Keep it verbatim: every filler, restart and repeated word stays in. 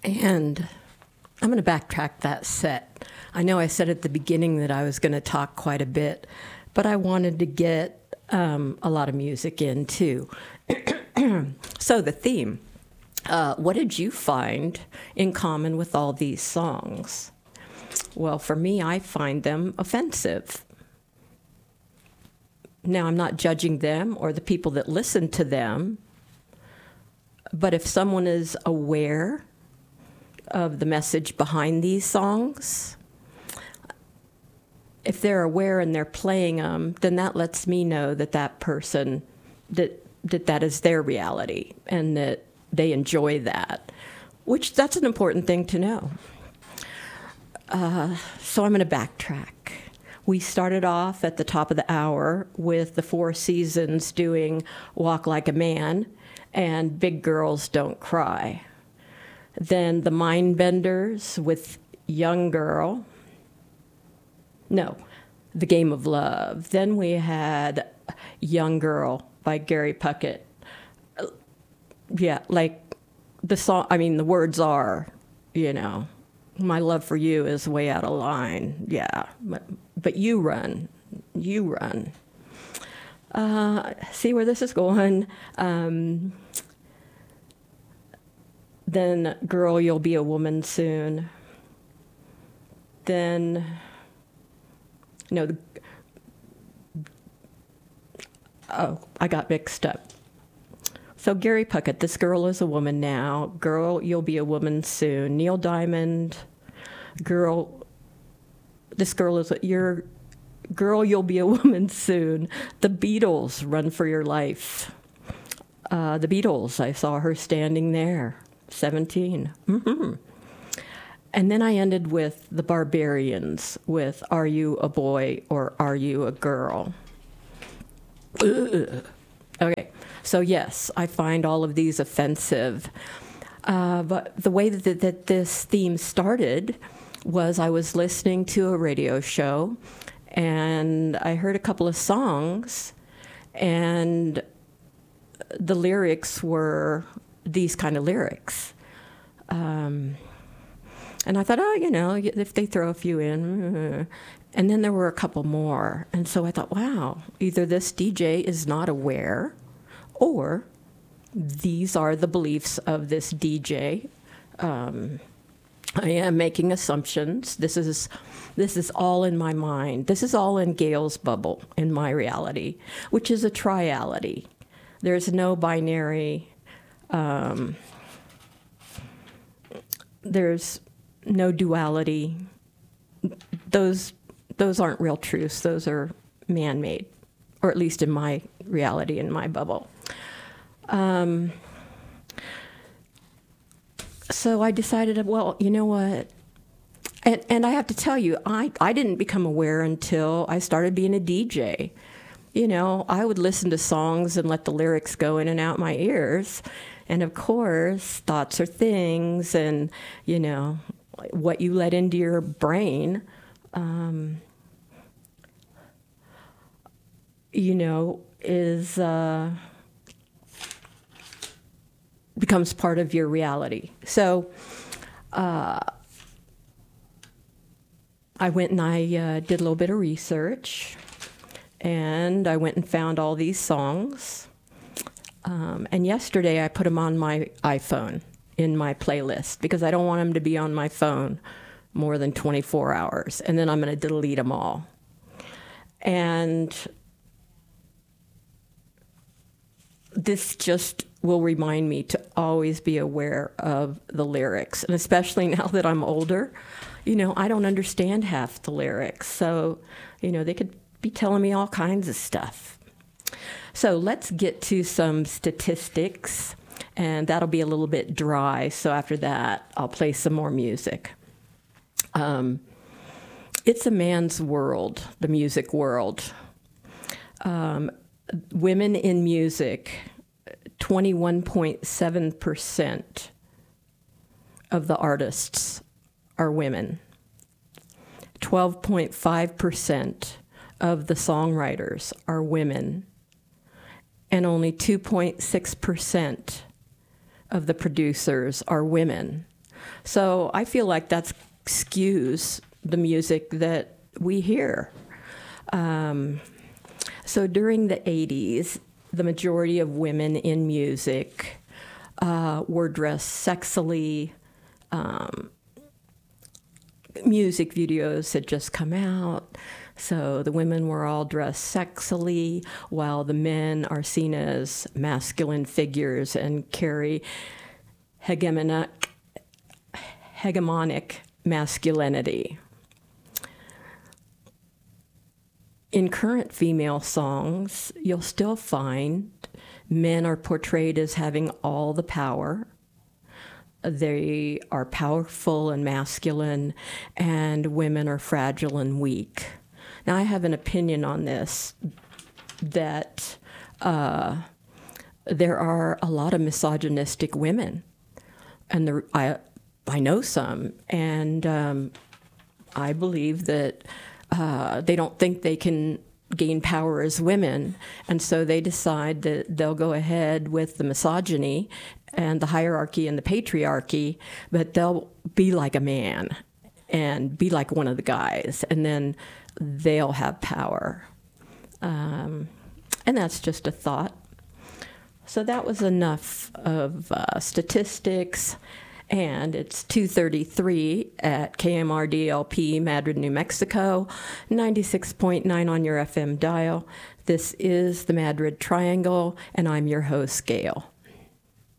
And I'm going to backtrack that set. I know I said at the beginning that I was going to talk quite a bit, but I wanted to get um, a lot of music in too. So the theme, uh, what did you find in common with all these songs? Well, for me, I find them offensive. Now, I'm not judging them or the people that listen to them, but if someone is aware of the message behind these songs, if they're aware and they're playing them, then that lets me know that that person, that that, that is their reality and that they enjoy that, which that's an important thing to know. Uh, so I'm going to backtrack. We started off at the top of the hour with the Four Seasons doing Walk Like a Man and Big Girls Don't Cry. Then the Mindbenders with Young Girl. No, The Game of Love. Then we had Young Girl by Gary Puckett. Yeah, like the song, I mean, the words are, you know, my love for you is way out of line. Yeah, but, but you run, you run. Uh, see where this is going. Um, then, Girl, You'll Be a Woman Soon. Then, no, the, oh, I got mixed up. So Gary Puckett, This Girl is a Woman Now. Girl, You'll Be a Woman Soon. Neil Diamond, Girl, This Girl is, your Girl, You'll Be a Woman Soon. The Beatles, Run for Your Life. Uh, the Beatles, I saw her standing there, seventeen. Mm-hmm. And then I ended with the Barbarians with Are You a Boy or Are You a Girl? Ugh. Okay, so yes, I find all of these offensive. Uh, but the way that, that this theme started was I was listening to a radio show, and I heard a couple of songs, and the lyrics were these kind of lyrics. Um, and I thought, oh, you know, if they throw a few in. And then there were a couple more. And so I thought, wow, either this D J is not aware, or these are the beliefs of this D J. Um, I am making assumptions. This is this is all in my mind. This is all in Gail's bubble, in my reality, which is a triality. There's no binary. Um, there's no duality. Those those aren't real truths. Those are man-made, or at least in my reality, in my bubble. Um, so I decided, well, you know what? And, and I have to tell you, I, I didn't become aware until I started being a D J. You know, I would listen to songs and let the lyrics go in and out my ears. And of course, thoughts are things, and, you know, what you let into your brain, um, you know, is... Uh, becomes part of your reality. So uh, I went and I uh, did a little bit of research, and I went and found all these songs. Um, and yesterday I put them on my iPhone in my playlist because I don't want them to be on my phone more than twenty-four hours. And then I'm going to delete them all. And this just will remind me to always be aware of the lyrics. And especially now that I'm older, you know, I don't understand half the lyrics. So, you know, they could be telling me all kinds of stuff. So let's get to some statistics, and that'll be a little bit dry. So after that, I'll play some more music. Um, it's a man's world, the music world. Um, women in music, twenty-one point seven percent of the artists are women. twelve point five percent of the songwriters are women. And only two point six percent of the producers are women. So I feel like that skews the music that we hear. Um, so during the eighties, the majority of women in music uh, were dressed sexily. Um, music videos had just come out, so the women were all dressed sexily, while the men are seen as masculine figures and carry hegemonic, hegemonic masculinity. In current female songs, you'll still find men are portrayed as having all the power. They are powerful and masculine, and women are fragile and weak. Now, I have an opinion on this, that uh, there are a lot of misogynistic women, and the, I, I know some, and um, I believe that uh, they don't think they can gain power as women, and so they decide that they'll go ahead with the misogyny and the hierarchy and the patriarchy, but they'll be like a man and be like one of the guys, and then they'll have power. Um, and that's just a thought. So that was enough of uh, statistics, and it's two thirty-three at K M R D L P, Madrid, New Mexico, ninety-six point nine on your F M dial. This is the Madrid Triangle, and I'm your host, Gail.